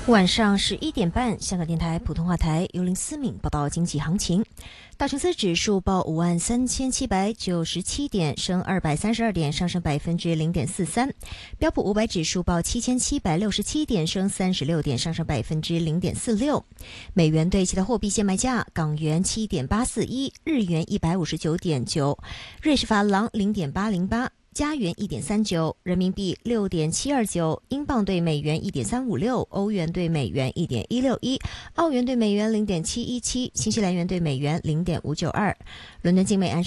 晚上11点半，香港电台普通话台由林思敏报道经济行情。道琼斯指数报53797点，升232点，上升0.43%。标普500指数报7767点，升36点，上升0.46%。美元对其他货币现卖价：港元7.841，日元159.9，瑞士法郎0.808。加元1.39，人民币6.729，英镑对美元1.356，欧元对美元1.161，澳元对美元0.717，新西兰元对美元0.592。伦敦精美安